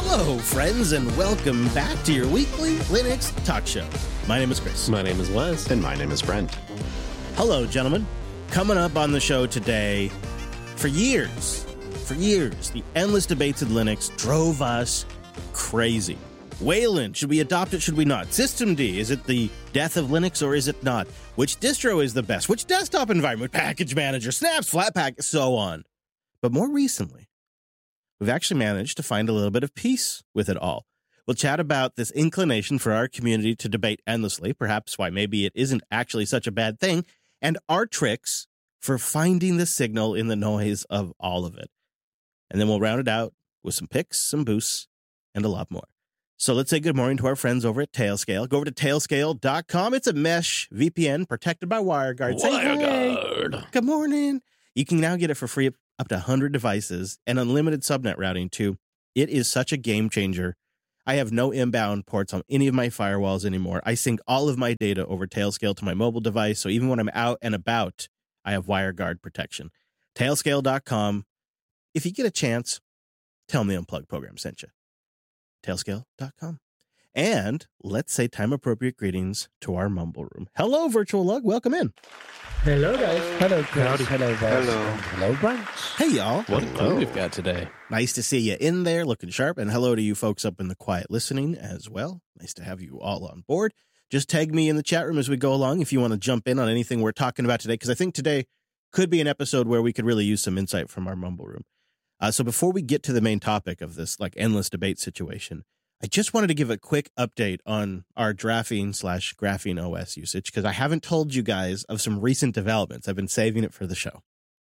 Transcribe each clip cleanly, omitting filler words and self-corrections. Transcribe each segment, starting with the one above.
Hello, friends, and welcome back to your weekly Linux talk show. My name is Chris. My name is Wes. And my name is Brent. Hello, gentlemen. Coming up on the show today, for years, the endless debates in Linux drove us crazy. Wayland, should we adopt it, should we not? Systemd, is it the death of Linux or is it not? Which distro is the best? Which desktop environment? Package manager, snaps, Flatpak, so on. But more recently, we've actually managed to find a little bit of peace with it all. We'll chat about this inclination for our community to debate endlessly, perhaps why maybe it isn't actually such a bad thing, and our tricks for finding the signal in the noise of all of it. And then we'll round it out with some picks, some boosts, and a lot more. So let's say good morning to our friends over at Tailscale. Go over to tailscale.com. It's a mesh VPN protected by WireGuard. Say hey. Good morning. You can now get it for free up to 100 devices and unlimited subnet routing too. It is such a game changer. I have no inbound ports on any of my firewalls anymore. I sync all of my data over Tailscale to my mobile device, so even when I'm out and about, I have WireGuard protection. Tailscale.com. If you get a chance, tell them the Unplugged program sent you. Tailscale.com. And let's say time-appropriate greetings to our mumble room. Hello, Virtual Lug. Welcome in. Hello, guys. Hello, Chris. Howdy. Hello, Boss. Hello, Brent. Hey, y'all. What a crew we've got today. Nice to see you in there, looking sharp. And hello to you folks up in the quiet listening as well. Nice to have you all on board. Just tag me in the chat room as we go along if you want to jump in on anything we're talking about today, because I think today could be an episode where we could really use some insight from our mumble room. So before we get to the main topic of this endless debate situation, I just wanted to give a quick update on our Graphene OS usage, because I haven't told you guys of some recent developments. I've been saving it for the show.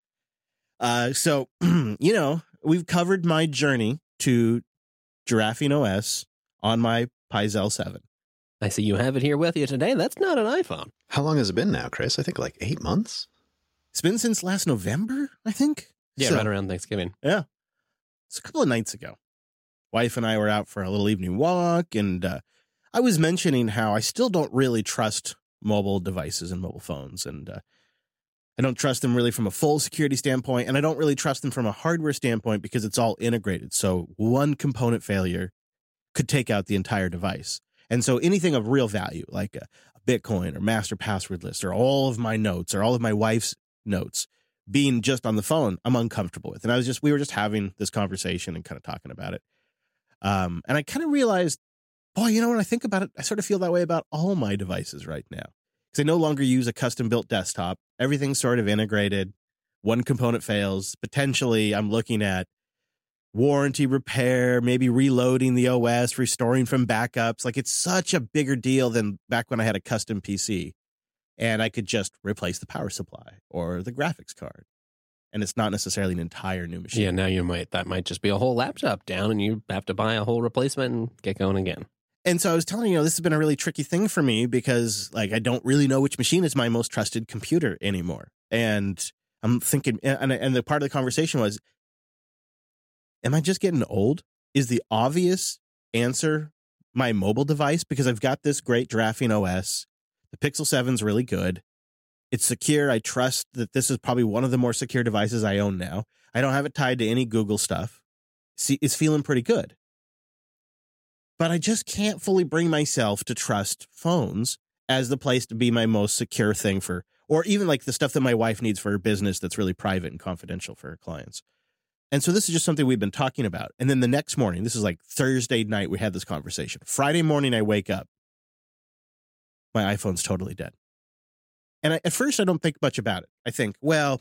So, we've covered my journey to Graphene OS on my Pi-Zel 7. I see you have it here with you today. That's not an iPhone. How long has it been now, Chris? I think like 8 months. It's been since last November, I think. Yeah, So, right around Thanksgiving. Yeah. It's a couple of nights ago. Wife and I were out for a little evening walk, and I was mentioning how I still don't really trust mobile devices and mobile phones, and I don't trust them really from a full security standpoint, and I don't really trust them from a hardware standpoint because it's all integrated. So one component failure could take out the entire device. And so anything of real value, like a Bitcoin or master password list or all of my notes or all of my wife's notes being just on the phone, I'm uncomfortable with. And we were just having this conversation and kind of talking about it. And I kind of realized, boy, when I think about it, I sort of feel that way about all my devices right now. Because I no longer use a custom-built desktop. Everything's sort of integrated. One component fails. Potentially, I'm looking at warranty repair, maybe reloading the OS, restoring from backups. Like, it's such a bigger deal than back when I had a custom PC. And I could just replace the power supply or the graphics card. And it's not necessarily an entire new machine. Yeah, now that might just be a whole laptop down and you have to buy a whole replacement and get going again. And so I was telling you, this has been a really tricky thing for me because I don't really know which machine is my most trusted computer anymore. And I'm thinking, and the part of the conversation was, am I just getting old? Is the obvious answer my mobile device? Because I've got this great Graphene OS. The Pixel 7's really good. It's secure. I trust that this is probably one of the more secure devices I own now. I don't have it tied to any Google stuff. See, it's feeling pretty good. But I just can't fully bring myself to trust phones as the place to be my most secure thing or even like the stuff that my wife needs for her business that's really private and confidential for her clients. And so this is just something we've been talking about. And then the next morning, this is like Thursday night, we had this conversation. Friday morning, I wake up. My iPhone's totally dead. And at first, I don't think much about it. I think, well,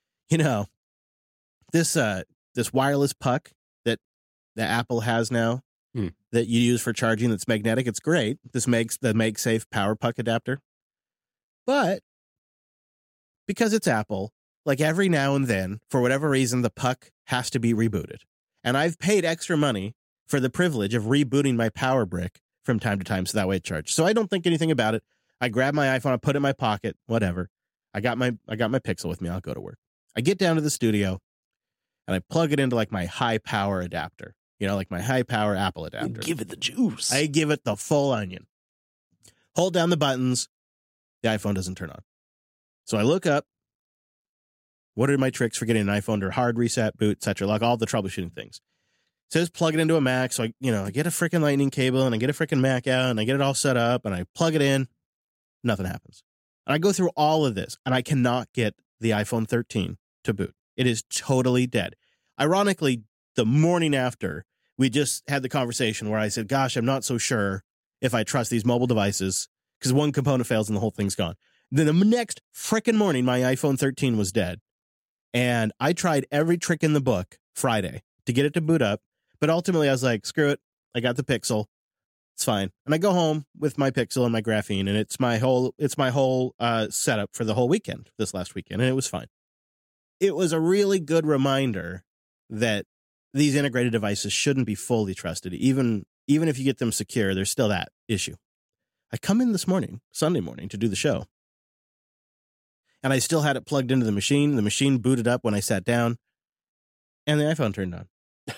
this wireless puck that Apple has now that you use for charging that's magnetic, it's great. This makes the MagSafe power puck adapter. But because it's Apple, like every now and then, for whatever reason, the puck has to be rebooted. And I've paid extra money for the privilege of rebooting my power brick from time to time so that way it charges. So I don't think anything about it. I grab my iPhone, I put it in my pocket, whatever. I got my Pixel with me. I'll go to work. I get down to the studio and I plug it into like my high power adapter, like my high power Apple adapter. Give it the juice. I give it the full onion. Hold down the buttons. The iPhone doesn't turn on. So I look up. What are my tricks for getting an iPhone to hard reset, boot, etc., like all the troubleshooting things? says plug it into a Mac. So I get a freaking lightning cable and I get a freaking Mac out and I get it all set up and I plug it in. Nothing happens. And I go through all of this and I cannot get the iPhone 13 to boot. It is totally dead. Ironically, the morning after, we just had the conversation where I said, gosh, I'm not so sure if I trust these mobile devices because one component fails and the whole thing's gone. Then the next frickin' morning, my iPhone 13 was dead. And I tried every trick in the book Friday to get it to boot up. But ultimately, I was like, screw it. I got the Pixel. It's fine. And I go home with my Pixel and my Graphene, and it's my whole setup for the whole weekend, this last weekend, and it was fine. It was a really good reminder that these integrated devices shouldn't be fully trusted. Even if you get them secure, there's still that issue. I come in this morning, Sunday morning, to do the show, and I still had it plugged into the machine. The machine booted up when I sat down, and the iPhone turned on.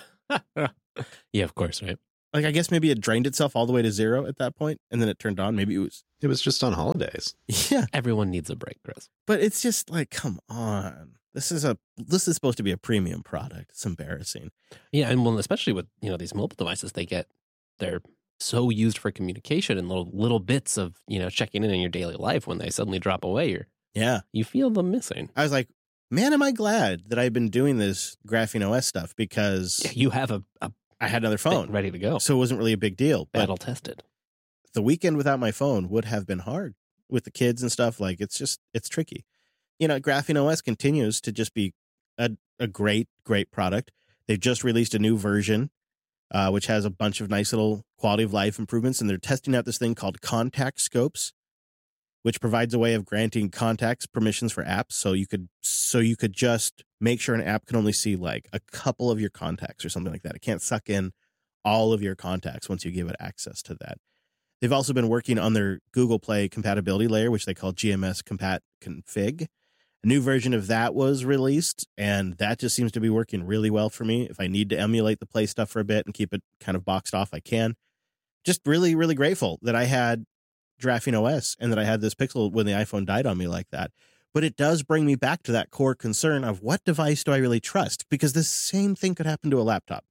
Yeah, of course, right? Like, I guess maybe it drained itself all the way to 0 at that point, and then it turned on. Maybe it was just on holidays. Yeah. Everyone needs a break, Chris. But it's just like, come on. This is supposed to be a premium product. It's embarrassing. Yeah, and well, especially with, these mobile devices, they're so used for communication and little bits of, checking in your daily life. When they suddenly drop away, you feel them missing. I was like, man, am I glad that I've been doing this Graphene OS stuff because you have I had another phone ready to go. So it wasn't really a big deal. Battle tested. The weekend without my phone would have been hard with the kids and stuff. Like, it's tricky. Graphene OS continues to just be a great, great product. They've just released a new version, which has a bunch of nice little quality of life improvements. And they're testing out this thing called Contact Scopes, which provides a way of granting contacts permissions for apps. So you could just make sure an app can only see like a couple of your contacts or something like that. It can't suck in all of your contacts once you give it access to that. They've also been working on their Google Play compatibility layer, which they call GMS Compat Config. A new version of that was released, and that just seems to be working really well for me. If I need to emulate the Play stuff for a bit and keep it kind of boxed off, I can. Just really, really grateful that I had Graphene OS and that I had this Pixel when the iPhone died on me like that. But it does bring me back to that core concern of what device do I really trust? Because the same thing could happen to a laptop.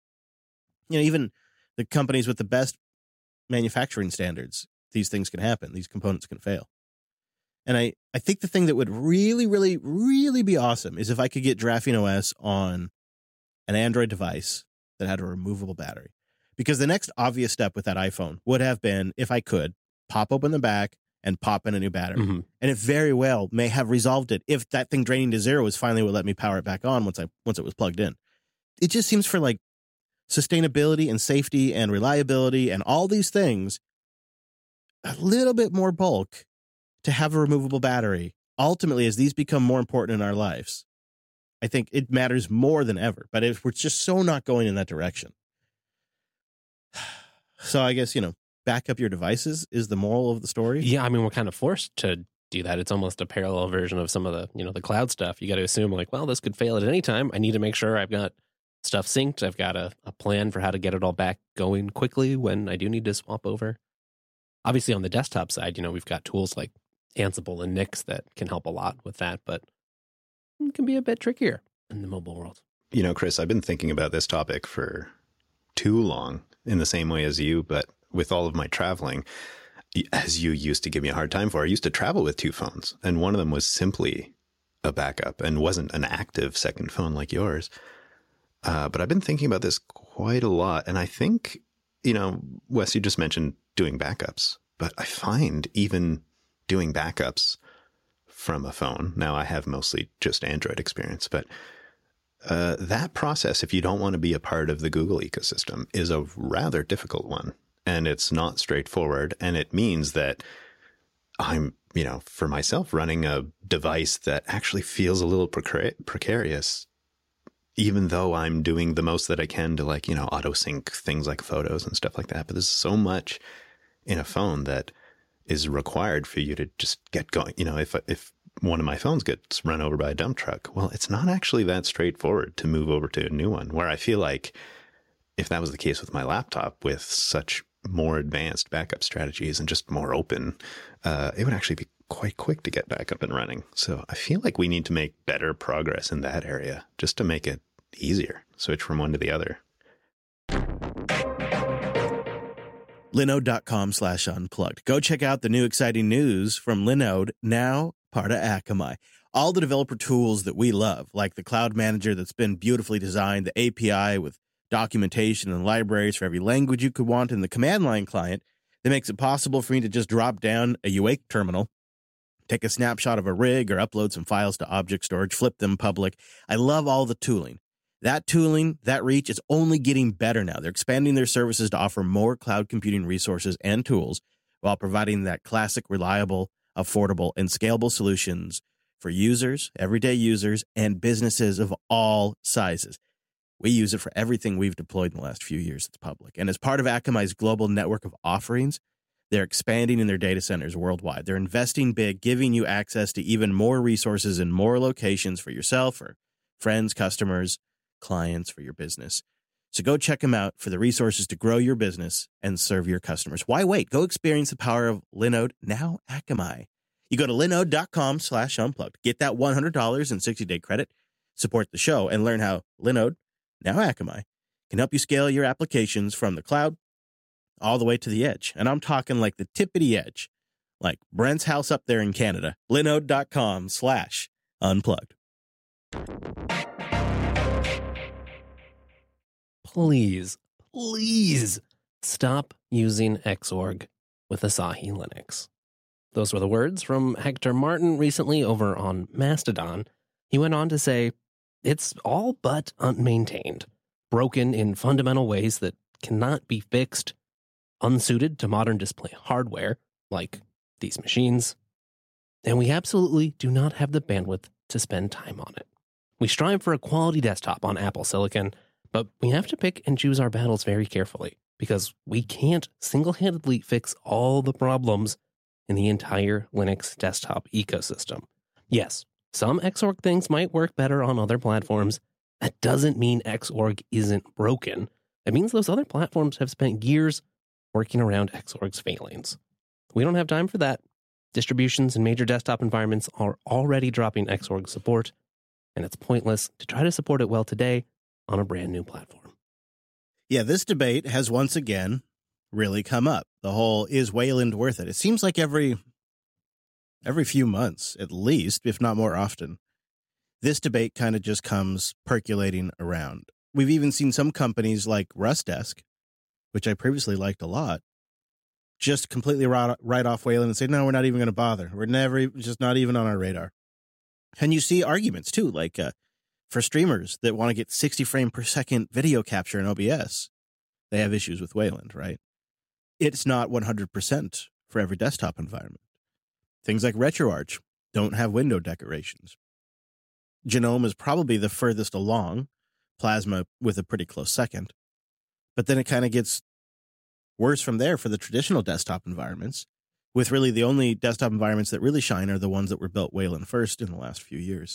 Even the companies with the best manufacturing standards, these things can happen. These components can fail. And I think the thing that would really, really, really be awesome is if I could get Graphene OS on an Android device that had a removable battery. Because the next obvious step with that iPhone would have been, if I could, pop open the back and pop in a new battery. Mm-hmm. And it very well may have resolved it if that thing draining to 0 was finally what let me power it back on once it was plugged in. It just seems for like sustainability and safety and reliability and all these things, a little bit more bulk to have a removable battery. Ultimately, as these become more important in our lives, I think it matters more than ever. But if we're just so not going in that direction. So I guess, back up your devices is the moral of the story. Yeah, I mean, we're kind of forced to do that. It's almost a parallel version of some of the, the cloud stuff. You got to assume like, well, this could fail at any time. I need to make sure I've got stuff synced. I've got a plan for how to get it all back going quickly when I do need to swap over. Obviously, on the desktop side, we've got tools like Ansible and Nix that can help a lot with that, but it can be a bit trickier in the mobile world. Chris, I've been thinking about this topic for too long in the same way as you, but with all of my traveling, as you used to give me a hard time for, I used to travel with 2 phones, and one of them was simply a backup and wasn't an active second phone like yours. But I've been thinking about this quite a lot, and I think, Wes, you just mentioned doing backups, but I find even doing backups from a phone, now I have mostly just Android experience, but that process, if you don't want to be a part of the Google ecosystem, is a rather difficult one. And it's not straightforward. And it means that I'm, for myself, running a device that actually feels a little precarious, even though I'm doing the most that I can to auto sync things like photos and stuff like that. But there's so much in a phone that is required for you to just get going. If one of my phones gets run over by a dump truck, well, it's not actually that straightforward to move over to a new one, where I feel like if that was the case with my laptop with such more advanced backup strategies and just more open, it would actually be quite quick to get back up and running. So I feel like we need to make better progress in that area just to make it easier, switch from one to the other. Linode.com/unplugged. Go check out the new exciting news from Linode, now part of Akamai. All the developer tools that we love, like the Cloud Manager that's been beautifully designed, the API with documentation and libraries for every language you could want, and the command line client that makes it possible for me to just drop down a Awake terminal, take a snapshot of a rig or upload some files to object storage, flip them public. I love all the tooling. That tooling, that reach is only getting better now. They're expanding their services to offer more cloud computing resources and tools while providing that classic, reliable, affordable, and scalable solutions for users, everyday users, and businesses of all sizes. We use it for everything we've deployed in the last few years that's public. And as part of Akamai's global network of offerings, they're expanding in their data centers worldwide. They're investing big, giving you access to even more resources in more locations for yourself or friends, customers, clients, for your business. So go check them out for the resources to grow your business and serve your customers. Why wait? Go experience the power of Linode, now Akamai. You go to linode.com/unplugged. Get that $100 in 60-day credit, support the show, and learn how Linode, now Akamai, can help you scale your applications from the cloud all the way to the edge. And I'm talking like the tippity edge, like Brent's house up there in Canada. Linode.com/unplugged. Please stop using Xorg with Asahi Linux. Those were the words from Hector Martin recently over on Mastodon. He went on to say, it's all but unmaintained, broken in fundamental ways that cannot be fixed, unsuited to modern display hardware, like these machines, and we absolutely do not have the bandwidth to spend time on it. We strive for a quality desktop on Apple Silicon, but we have to pick and choose our battles very carefully, because we can't single-handedly fix all the problems in the entire Linux desktop ecosystem. Yes, some Xorg things might work better on other platforms. That doesn't mean Xorg isn't broken. It means those other platforms have spent years working around Xorg's failings. We don't have time for that. Distributions and major desktop environments are already dropping Xorg support, and it's pointless to try to support it well today on a brand new platform. Yeah, this debate has once again really come up. The whole, is Wayland worth it? It seems like every few months, at least, if not more often, this debate kind of just comes percolating around. We've even seen some companies like Rustdesk, which I previously liked a lot, just completely write off Wayland and say, no, we're not even going to bother. We're just not even on our radar. And you see arguments, too, like for streamers that want to get 60 frame per second video capture in OBS, they have issues with Wayland, right? It's not 100% for every desktop environment. Things like RetroArch don't have window decorations. GNOME is probably the furthest along, Plasma with a pretty close second. But then it kind of gets worse from there for the traditional desktop environments, with really the only desktop environments that really shine are the ones that were built Wayland first in the last few years.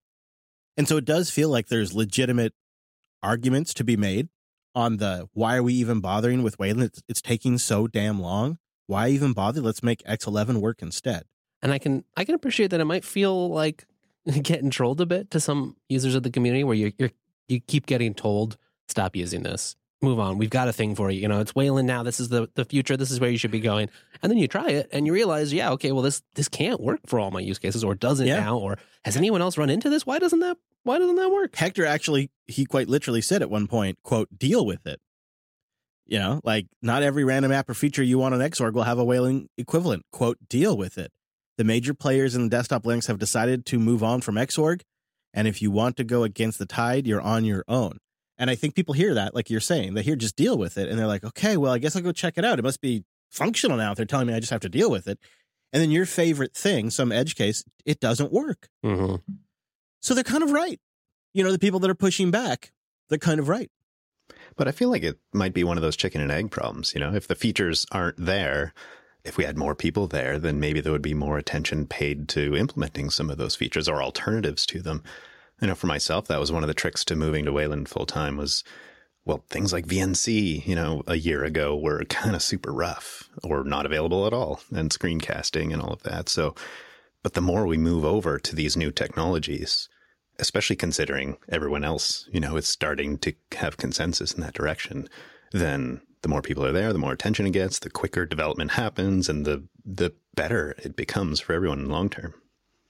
And so it does feel like there's legitimate arguments to be made on the why are we even bothering with Wayland? It's taking so damn long. Why even bother? Let's make X11 work instead. And I can appreciate that it might feel like getting trolled a bit to some users of the community where you keep getting told, stop using this, move on. We've got a thing for you. You know, it's Wayland now. This is the future. This is where you should be going. And then you try it and you realize, yeah, okay, well, this can't work for all my use cases, or doesn't now, or has anyone else run into this? Why doesn't that work? Hector actually, he quite literally said at one point, quote, deal with it. You know, like not every random app or feature you want on Xorg will have a Wayland equivalent. Quote, deal with it. The major players in the desktop Linux have decided to move on from Xorg. And if you want to go against the tide, you're on your own. And I think people hear that, like you're saying, they hear just deal with it. And they're like, okay, well, I guess I'll go check it out. It must be functional now if they're telling me I just have to deal with it. And then your favorite thing, some edge case, it doesn't work. Mm-hmm. So they're kind of right. You know, the people that are pushing back, they're kind of right. But I feel like it might be one of those chicken and egg problems. You know, if the features aren't there, if we had more people there, then maybe there would be more attention paid to implementing some of those features or alternatives to them. I know for myself, that was one of the tricks to moving to Wayland full time was, well, things like VNC, you know, a year ago were kind of super rough or not available at all, and screencasting and all of that. So, but the more we move over to these new technologies, especially considering everyone else, you know, is starting to have consensus in that direction, then the more people are there, the more attention it gets, the quicker development happens, and the better it becomes for everyone in the long term.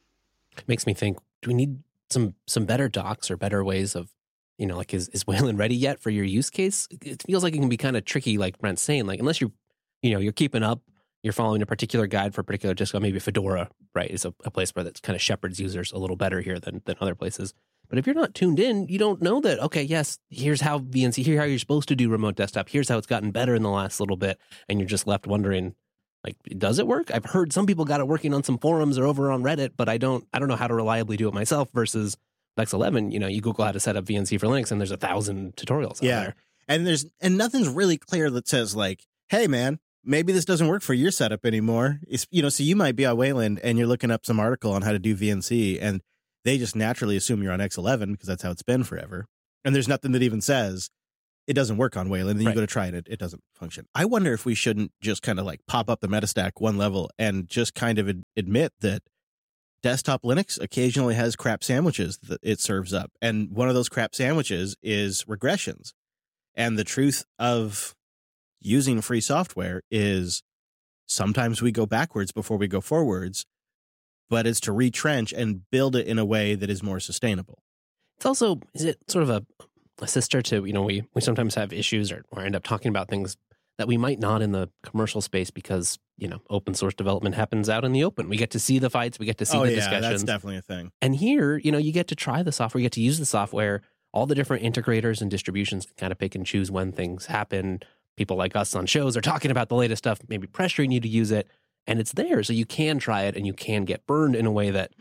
It makes me think, do we need some better docs or better ways of, like, is Wayland ready yet for your use case? It feels like it can be kind of tricky, like Brent's saying, like, unless you're keeping up, you're following a particular guide for a particular disco, maybe Fedora, right, is a place where that kind of shepherds users a little better here than other places. But if you're not tuned in, you don't know that, okay, yes, here's how VNC, here's how you're supposed to do remote desktop, here's how it's gotten better in the last little bit, and you're just left wondering, like, does it work? I've heard some people got it working on some forums or over on Reddit, but I don't know how to reliably do it myself versus X11. You Google how to set up VNC for Linux, and there's 1,000 tutorials out there. And nothing's really clear that says, like, hey, man, maybe this doesn't work for your setup anymore. It's, so you might be on Wayland and you're looking up some article on how to do VNC, and they just naturally assume you're on X11 because that's how it's been forever. And there's nothing that even says it doesn't work on Wayland. Then you go to try it, it doesn't function. I wonder if we shouldn't just kind of like pop up the Metastack one level and just kind of admit that desktop Linux occasionally has crap sandwiches that it serves up. And one of those crap sandwiches is regressions. And the truth of using free software is sometimes we go backwards before we go forwards, but it's to retrench and build it in a way that is more sustainable. It's also, is it sort of a sister to, we sometimes have issues or end up talking about things that we might not in the commercial space because, open source development happens out in the open. We get to see the fights, we get to see the discussions. That's definitely a thing. And here, you get to try the software, you get to use the software. All the different integrators and distributions can kind of pick and choose when things happen. People like us on shows are talking about the latest stuff, maybe pressuring you to use it. And it's there, so you can try it and you can get burned in a way that,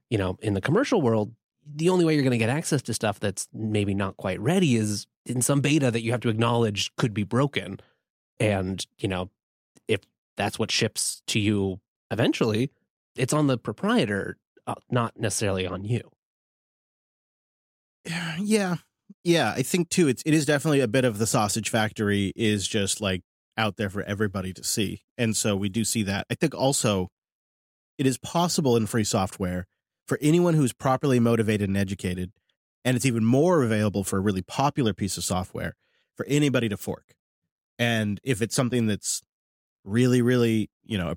in the commercial world, the only way you're going to get access to stuff that's maybe not quite ready is in some beta that you have to acknowledge could be broken. And, if that's what ships to you eventually, it's on the proprietor, not necessarily on you. Yeah. I think, too, it is definitely a bit of the sausage factory is just like out there for everybody to see. And so we do see that. I think also it is possible in free software for anyone who's properly motivated and educated, and it's even more available for a really popular piece of software for anybody to fork. And if it's something that's really, really,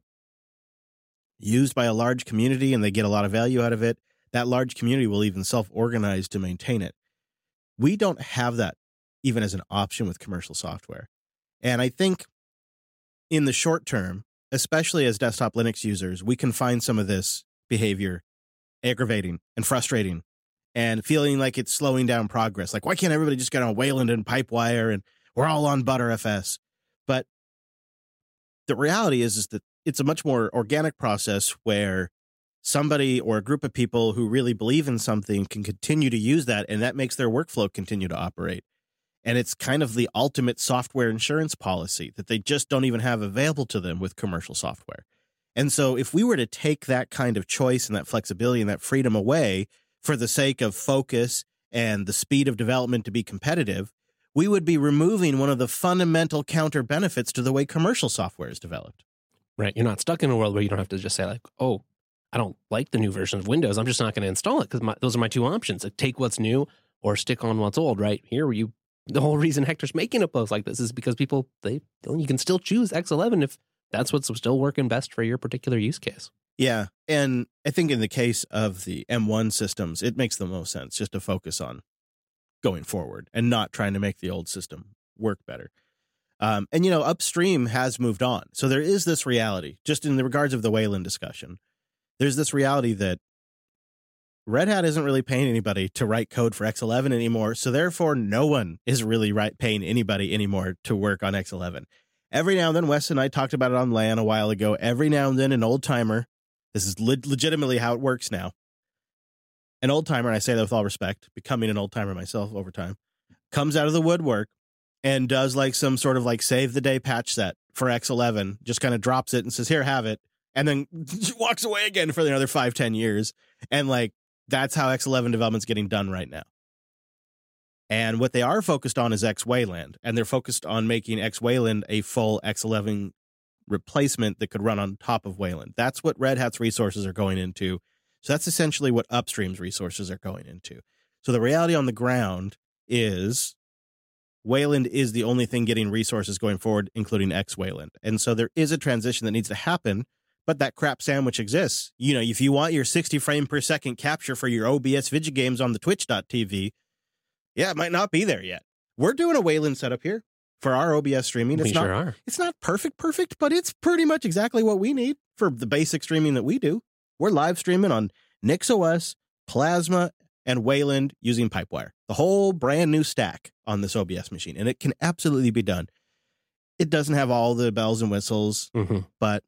used by a large community and they get a lot of value out of it, that large community will even self-organize to maintain it. We don't have that even as an option with commercial software. And I think in the short term, especially as desktop Linux users, we can find some of this behavior aggravating and frustrating and feeling like it's slowing down progress. Like, why can't everybody just get on Wayland and Pipewire and we're all on Btrfs? But the reality is that it's a much more organic process where somebody or a group of people who really believe in something can continue to use that, and that makes their workflow continue to operate. And it's kind of the ultimate software insurance policy that they just don't even have available to them with commercial software. And so if we were to take that kind of choice and that flexibility and that freedom away for the sake of focus and the speed of development to be competitive, we would be removing one of the fundamental counter benefits to the way commercial software is developed. Right. You're not stuck in a world where you don't have to just say, like, oh, I don't like the new version of Windows, I'm just not going to install it because those are my two options. Like, take what's new or stick on what's old, right? Here, the whole reason Hector's making a post like this is because people, you can still choose X11 if that's what's still working best for your particular use case. Yeah. And I think in the case of the M1 systems, it makes the most sense just to focus on going forward and not trying to make the old system work better. And, upstream has moved on. So there is this reality, just in the regards of the Wayland discussion, there's this reality that Red Hat isn't really paying anybody to write code for X11 anymore. So therefore, no one is really paying anybody anymore to work on X11. Every now and then, Wes and I talked about it on LAN a while ago. Every now and then, an old timer, this is legitimately how it works now. An old timer, and I say that with all respect, becoming an old timer myself over time, comes out of the woodwork and does like some sort of like save the day patch set for X11, just kind of drops it and says, here, have it. And then walks away again for another 5-10 years. And like, that's how X11 development's getting done right now. And what they are focused on is X Wayland. And they're focused on making X Wayland a full X11 replacement that could run on top of Wayland. That's what Red Hat's resources are going into. So that's essentially what Upstream's resources are going into. So the reality on the ground is Wayland is the only thing getting resources going forward, including X-Wayland. And so there is a transition that needs to happen, but that crap sandwich exists. You know, if you want your 60 frame per second capture for your OBS video games on the twitch.tv, yeah, it might not be there yet. We're doing a Wayland setup here for our OBS streaming. We sure are. It's not perfect, but it's pretty much exactly what we need for the basic streaming that we do. We're live streaming on NixOS, Plasma, and Wayland using Pipewire. The whole brand new stack on this OBS machine, and it can absolutely be done. It doesn't have all the bells and whistles, but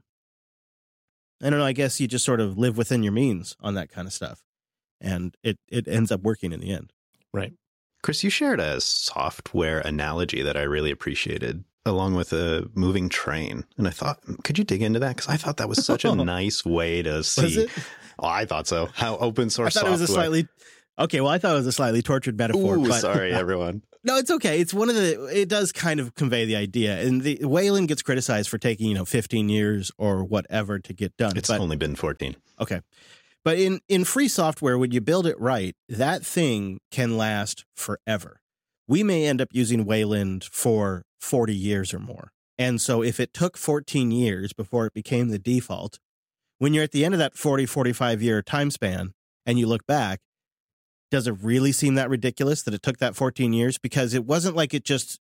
I don't know, I guess you just sort of live within your means on that kind of stuff, and it ends up working in the end. Right. Chris, you shared a software analogy that I really appreciated, along with a moving train. And I thought, could you dig into that? Because I thought that was such a nice way to see. Was it? Oh, I thought so. How open source I thought software. It was a slightly... Okay, well, I thought it was a slightly tortured metaphor. Ooh, but sorry, everyone. No, it's okay. It's it does kind of convey the idea. And the Wayland gets criticized for taking, 15 years or whatever to get done. It's only been 14. Okay. But in free software, when you build it right, that thing can last forever. We may end up using Wayland for 40 years or more. And so if it took 14 years before it became the default, when you're at the end of that 40, 45-year time span and you look back, does it really seem that ridiculous that it took that 14 years? Because it wasn't like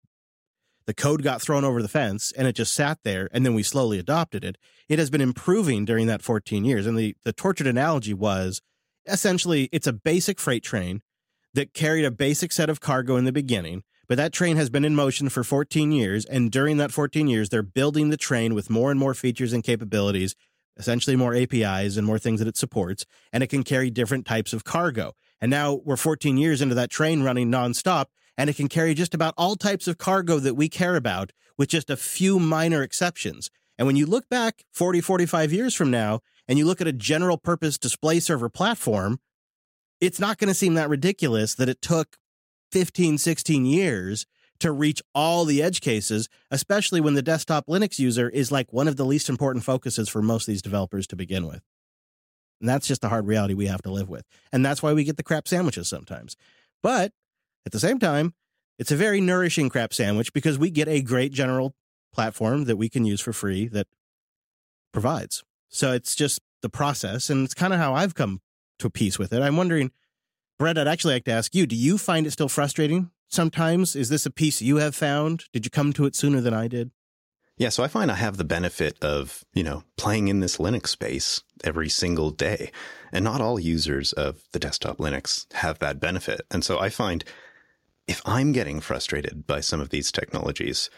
the code got thrown over the fence and it just sat there and then we slowly adopted it. It has been improving during that 14 years. And the tortured analogy was essentially it's a basic freight train that carried a basic set of cargo in the beginning, but that train has been in motion for 14 years. And during that 14 years, they're building the train with more and more features and capabilities, essentially more APIs and more things that it supports, and it can carry different types of cargo. And now we're 14 years into that train running nonstop, and it can carry just about all types of cargo that we care about with just a few minor exceptions. And when you look back 40, 45 years from now, and you look at a general purpose display server platform, it's not going to seem that ridiculous that it took 15, 16 years to reach all the edge cases, especially when the desktop Linux user is like one of the least important focuses for most of these developers to begin with. And that's just the hard reality we have to live with. And that's why we get the crap sandwiches sometimes. But at the same time, it's a very nourishing crap sandwich because we get a great general platform that we can use for free that provides. So it's just the process, and it's kind of how I've come to peace with it. I'm wondering, Brett, I'd actually like to ask you, do you find it still frustrating sometimes? Is this a piece you have found? Did you come to it sooner than I did? Yeah, so I find I have the benefit of, playing in this Linux space every single day. And not all users of the desktop Linux have that benefit. And so I find if I'm getting frustrated by some of these technologies,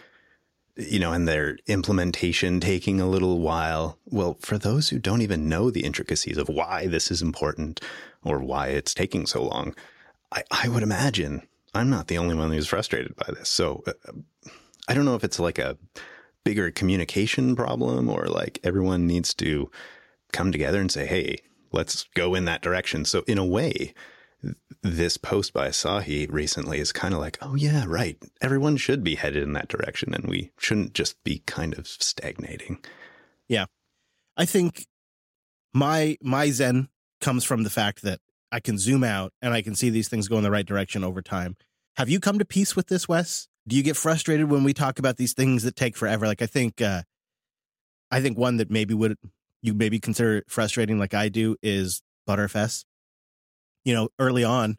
and their implementation taking a little while, well, for those who don't even know the intricacies of why this is important or why it's taking so long, I would imagine I'm not the only one who's frustrated by this. So I don't know if it's like a bigger communication problem or like everyone needs to come together and say, hey, let's go in that direction. So in a way, this post by Asahi recently is kind of like, oh yeah, right. Everyone should be headed in that direction and we shouldn't just be kind of stagnating. Yeah. I think my zen comes from the fact that I can zoom out and I can see these things go in the right direction over time. Have you come to peace with this, Wes? Do you get frustrated when we talk about these things that take forever? Like I think one that you maybe consider frustrating like I do is Btrfs. Early on,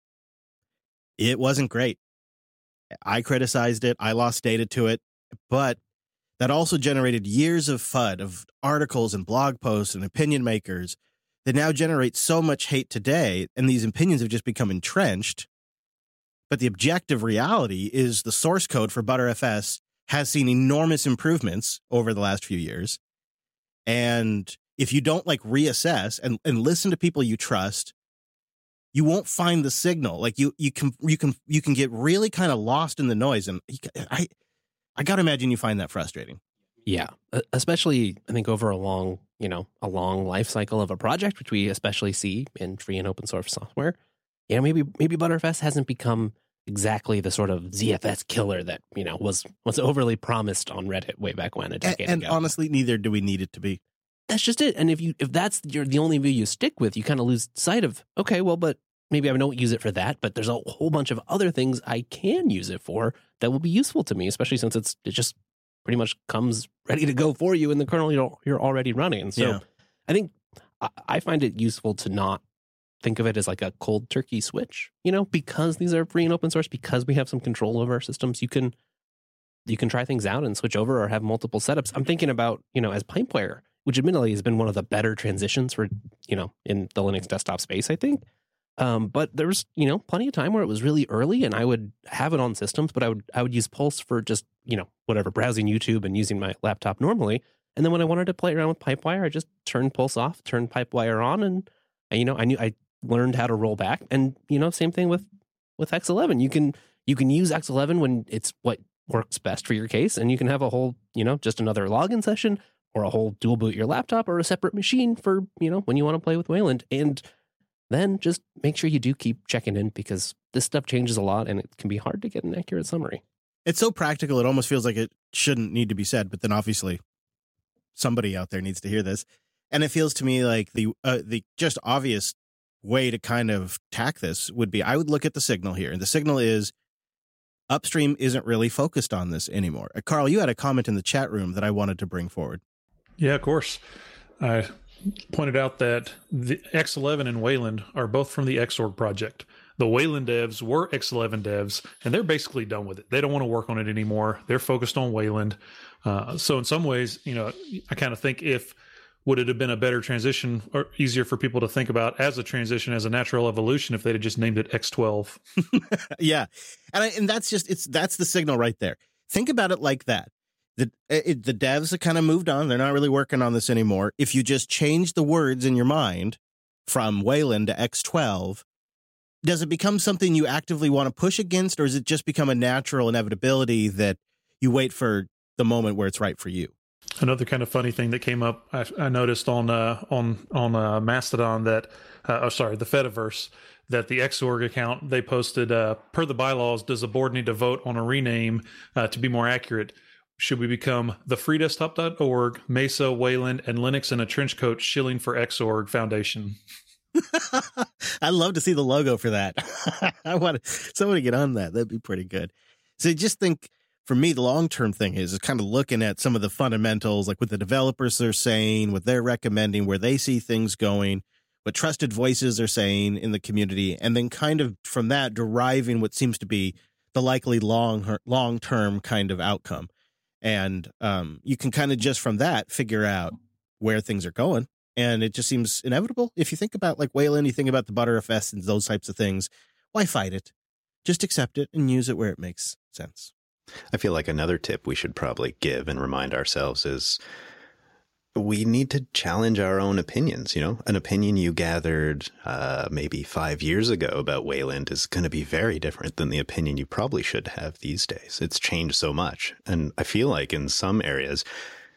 it wasn't great. I criticized it. I lost data to it, but that also generated years of FUD, of articles and blog posts and opinion makers that now generate so much hate today. And these opinions have just become entrenched. But the objective reality is the source code for Btrfs has seen enormous improvements over the last few years. And if you don't reassess and listen to people you trust, you won't find the signal. Like you can get really kind of lost in the noise. And I got to imagine you find that frustrating. Yeah, especially I think over a long life cycle of a project, which we especially see in free and open source software. Maybe Btrfs hasn't become exactly the sort of ZFS killer that, was overly promised on Reddit way back when a decade ago. And honestly, neither do we need it to be. That's just it. And if that's the only view you stick with, you kind of lose sight of, okay, well, but maybe I don't use it for that, but there's a whole bunch of other things I can use it for that will be useful to me, especially since it just pretty much comes ready to go for you in the kernel you're already running. So I think I find it useful to not think of it as like a cold turkey switch, because these are free and open source, because we have some control over our systems. You can try things out and switch over or have multiple setups. I'm thinking about, as Pipewire, which admittedly has been one of the better transitions for, in the Linux desktop space, I think. But there was, plenty of time where it was really early and I would have it on systems, but I would use Pulse for just, whatever, browsing YouTube and using my laptop normally. And then when I wanted to play around with Pipewire, I just turned Pulse off, turned Pipewire on, and I learned how to roll back. And, same thing with X11. You can use X11 when it's what works best for your case. And you can have a whole, just another login session or a whole dual boot your laptop or a separate machine for, when you want to play with Wayland. And then just make sure you do keep checking in, because this stuff changes a lot and it can be hard to get an accurate summary. It's so practical. It almost feels like it shouldn't need to be said, but then obviously somebody out there needs to hear this. And it feels to me like the just obvious way to kind of tack this would be, I would look at the signal here. And the signal is upstream isn't really focused on this anymore. Carl, you had a comment in the chat room that I wanted to bring forward. Yeah, of course. I pointed out that the X11 and Wayland are both from the Xorg project. The Wayland devs were X11 devs, and they're basically done with it. They don't want to work on it anymore. They're focused on Wayland. So in some ways, I kind of think would it have been a better transition or easier for people to think about as a transition, as a natural evolution, if they'd have just named it X12? Yeah. And that's the signal right there. Think about it like that. The devs have kind of moved on. They're not really working on this anymore. If you just change the words in your mind from Wayland to X12, does it become something you actively want to push against, or does it just become a natural inevitability that you wait for the moment where it's right for you? Another kind of funny thing that came up, I noticed on Mastodon that, the Fediverse, that the Xorg account, they posted, per the bylaws, does the board need to vote on a rename to be more accurate? Should we become the freedesktop.org, Mesa, Wayland, and Linux in a trench coat shilling for Xorg Foundation? I'd love to see the logo for that. I want someone to get on that. That'd be pretty good. So just think, for me, the long-term thing is kind of looking at some of the fundamentals, like what the developers are saying, what they're recommending, where they see things going, what trusted voices are saying in the community, and then kind of from that deriving what seems to be the likely long-term kind of outcome. And you can kind of just from that figure out where things are going. And it just seems inevitable. If you think about like Wayland, you think about the Btrfs and those types of things, why fight it? Just accept it and use it where it makes sense. I feel like another tip we should probably give and remind ourselves is we need to challenge our own opinions. An opinion you gathered maybe 5 years ago about Wayland is going to be very different than the opinion you probably should have these days. It's changed so much. And I feel like in some areas,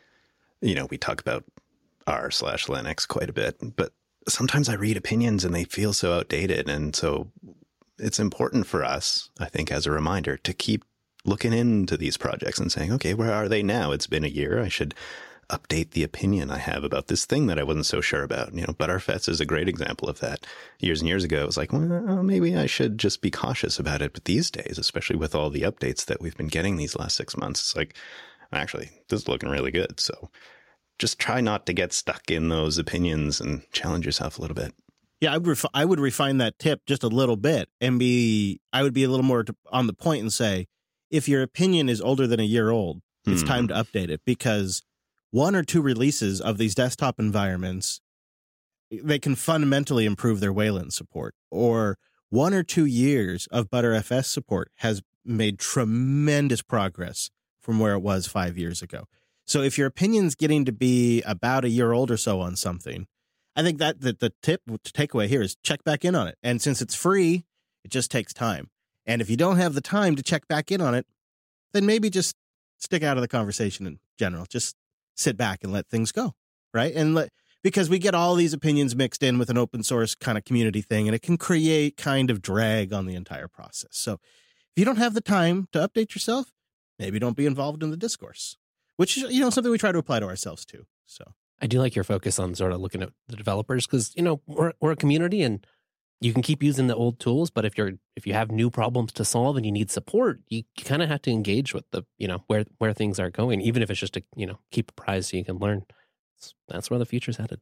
we talk about r/Linux quite a bit, but sometimes I read opinions and they feel so outdated. And so it's important for us, I think, as a reminder to keep looking into these projects and saying, okay, where are they now? It's been a year. I should update the opinion I have about this thing that I wasn't so sure about. Btrfs is a great example of that. Years and years ago, it was like, well, maybe I should just be cautious about it. But these days, especially with all the updates that we've been getting these last 6 months, it's like, actually, this is looking really good. So just try not to get stuck in those opinions and challenge yourself a little bit. Yeah, I would refine that tip just a little bit and I would be a little more on the point and say, if your opinion is older than a year old, it's time to update it, because 1 or 2 releases of these desktop environments, they can fundamentally improve their Wayland support, or 1 or 2 years of Btrfs support has made tremendous progress from where it was 5 years ago. So if your opinion's getting to be about a year old or so on something, I think that the tip to take away here is check back in on it. And since it's free, it just takes time. And if you don't have the time to check back in on it, then maybe just stick out of the conversation in general. Just sit back and let things go, right? And because we get all these opinions mixed in with an open source kind of community thing, and it can create kind of drag on the entire process. So if you don't have the time to update yourself, maybe don't be involved in the discourse, which is, something we try to apply to ourselves too. So I do like your focus on sort of looking at the developers, because, we're a community, and you can keep using the old tools, but if you have new problems to solve and you need support, you kind of have to engage with the, where things are going, even if it's just to, keep apprised so you can learn. That's where the future's headed.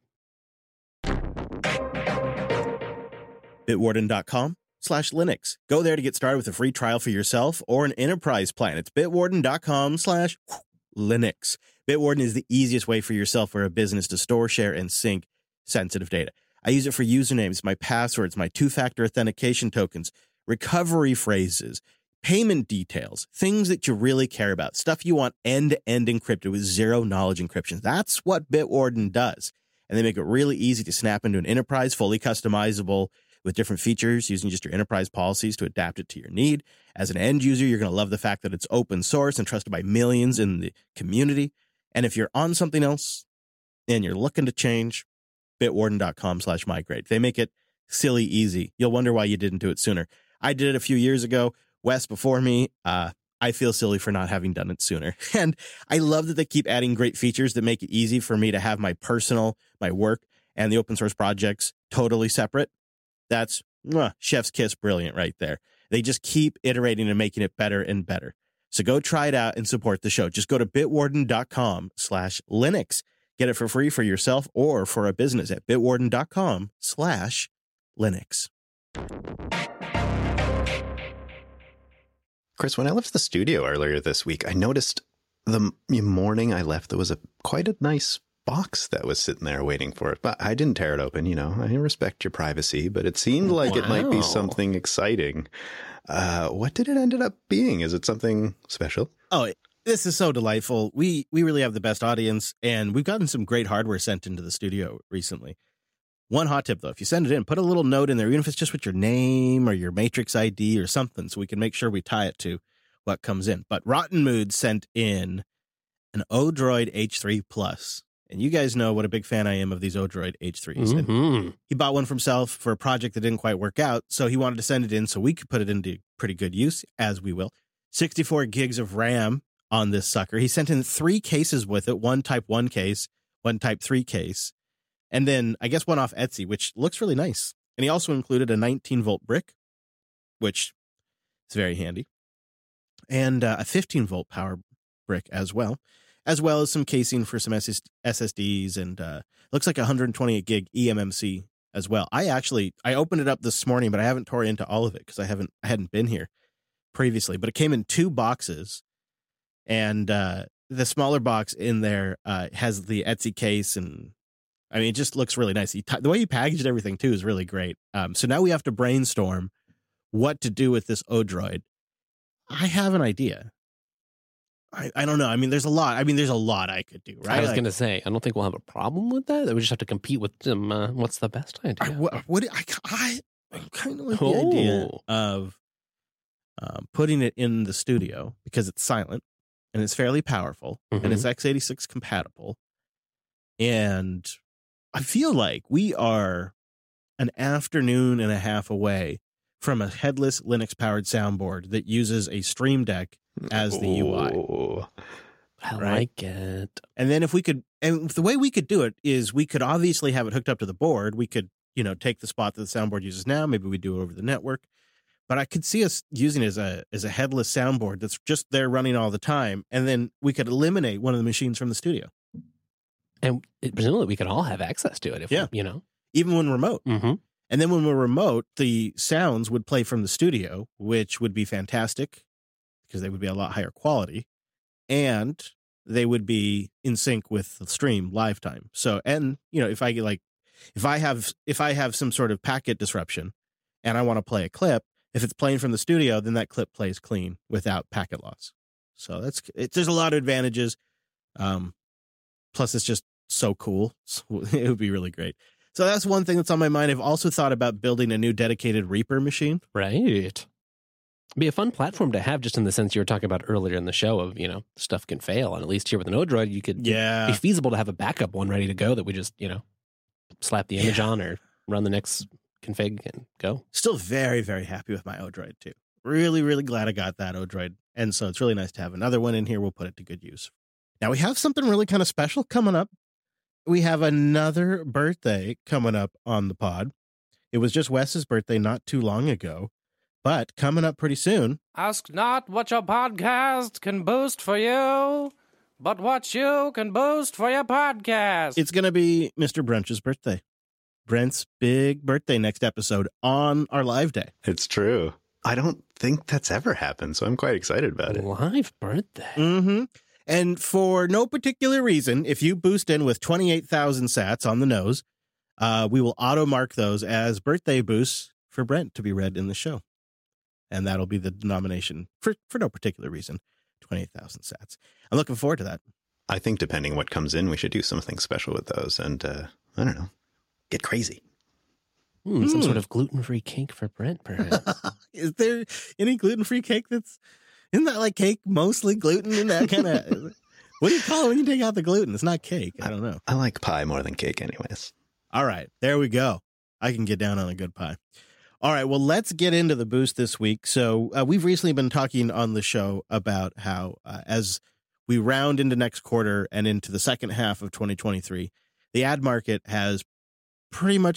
Bitwarden.com/Linux. Go there to get started with a free trial for yourself or an enterprise plan. It's bitwarden.com/Linux. Bitwarden is the easiest way for yourself or a business to store, share, and sync sensitive data. I use it for usernames, my passwords, my two-factor authentication tokens, recovery phrases, payment details, things that you really care about, stuff you want end-to-end encrypted with zero-knowledge encryption. That's what Bitwarden does. And they make it really easy to snap into an enterprise, fully customizable with different features using just your enterprise policies to adapt it to your need. As an end user, you're going to love the fact that it's open source and trusted by millions in the community. And if you're on something else and you're looking to change, bitwarden.com/migrate. They make it silly easy. You'll wonder why you didn't do it sooner. I did it a few years ago. Wes before me. I feel silly for not having done it sooner. And I love that they keep adding great features that make it easy for me to have my work, and the open source projects totally separate. That's chef's kiss brilliant right there. They just keep iterating and making it better and better. So go try it out and support the show. Just go to bitwarden.com/Linux. Get it for free for yourself or for a business at bitwarden.com/Linux. Chris, when I left the studio earlier this week, I noticed the morning I left, there was quite a nice box that was sitting there waiting for it. But I didn't tear it open, I respect your privacy, but it seemed like it might be something exciting. What did it ended up being? Is it something special? Oh, this is so delightful. We really have the best audience, and we've gotten some great hardware sent into the studio recently. One hot tip, though, if you send it in, put a little note in there, even if it's just with your name or your Matrix ID or something, so we can make sure we tie it to what comes in. But Rotten Mood sent in an Odroid H3 Plus. And you guys know what a big fan I am of these Odroid H3s. Mm-hmm. He bought one for himself for a project that didn't quite work out, so he wanted to send it in so we could put it into pretty good use, as we will. 64 gigs of RAM on this sucker. He sent in 3 cases with it, one Type 1 case, one Type 3 case, and then I guess one off Etsy, which looks really nice. And he also included a 19-volt brick, which is very handy, and a 15-volt power brick as well as some casing for some SSDs, and looks like 128 gig eMMC as well. I opened it up this morning, but I haven't tore into all of it because I hadn't been here previously. But it came in 2 boxes, and the smaller box in there has the Etsy case, and I mean, it just looks really nice. The way he packaged everything too is really great. So now we have to brainstorm what to do with this Odroid. I have an idea. I don't know. I mean, there's a lot. There's a lot I could do, right? I was going to say, I don't think we'll have a problem with that. We just have to compete with them. What's the best idea? I kind of like the idea of putting it in the studio because it's silent and it's fairly powerful, and it's x86 compatible. And I feel like we are an afternoon and a half away from a headless Linux-powered soundboard that uses a Stream Deck as the UI. I like it. And then if we could, and the way we could do it is we could obviously have it hooked up to the board. We could, take the spot that the soundboard uses now. Maybe we do it over the network. But I could see us using it as a headless soundboard that's just there running all the time. And then we could eliminate one of the machines from the studio. And presumably we could all have access to it if even when remote. Mm-hmm. And then when we're remote, the sounds would play from the studio, which would be fantastic because they would be a lot higher quality, and they would be in sync with the stream live time. So, and if I have some sort of packet disruption and I want to play a clip, if it's playing from the studio, then that clip plays clean without packet loss. So there's a lot of advantages. Plus it's just so cool. So it would be really great. So that's one thing that's on my mind. I've also thought about building a new dedicated Reaper machine. Right. Be a fun platform to have, just in the sense you were talking about earlier in the show of, stuff can fail. And at least here with an Odroid, you could be feasible to have a backup one ready to go that we just, slap the image on or run the next config and go. Still very, very happy with my Odroid too. Really, really glad I got that Odroid. And so it's really nice to have another one in here. We'll put it to good use. Now we have something really kind of special coming up. We have another birthday coming up on the pod. It was just Wes's birthday not too long ago, but coming up pretty soon. Ask not what your podcast can boost for you, but what you can boost for your podcast. It's going to be Mr. Brunch's birthday. Brent's big birthday next episode on our live day. It's true. I don't think that's ever happened, so I'm quite excited about it. Live birthday. Mm-hmm. And for no particular reason, if you boost in with 28,000 sats on the nose, we will auto-mark those as birthday boosts for Brent to be read in the show. And that'll be the denomination for no particular reason, 28,000 sats. I'm looking forward to that. I think depending what comes in, we should do something special with those and, I don't know, get crazy. Some sort of gluten-free cake for Brent, perhaps. Is there any gluten-free cake isn't that like cake mostly gluten in that kind of, what do you call it when you take out the gluten? It's not cake. I don't know. I like pie more than cake anyways. All right, there we go. I can get down on a good pie. All right, well, let's get into the boost this week. So we've recently been talking on the show about how as we round into next quarter and into the second half of 2023, the ad market has pretty much